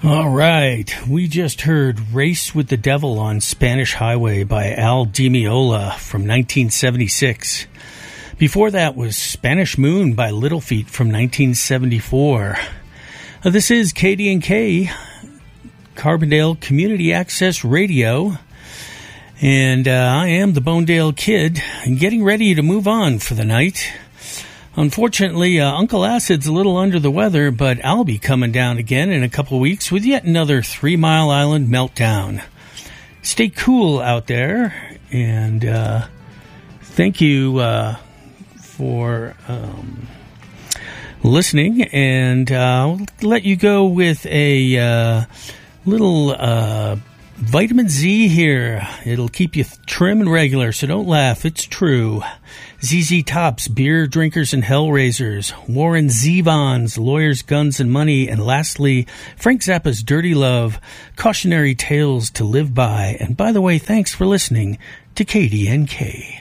All right, we just heard Race with the Devil on Spanish Highway by Al Di Meola from 1976. Before that was Spanish Moon by Little Feat from 1974. This is KDNK, Carbondale Community Access Radio, and I am the Bonedale Kid, and getting ready to move on for the night. Unfortunately, Uncle Acid's a little under the weather, but I'll be coming down again in a couple of weeks with yet another 3 Mile Island meltdown. Stay cool out there, and thank you for listening, and I'll let you go with a little vitamin Z here. It'll keep you trim and regular, so don't laugh, it's true. ZZ Top's Beer Drinkers and Hellraisers, Warren Zevon's Lawyers, Guns, and Money, and lastly, Frank Zappa's Dirty Love, Cautionary Tales to Live By. And by the way, thanks for listening to KDNK.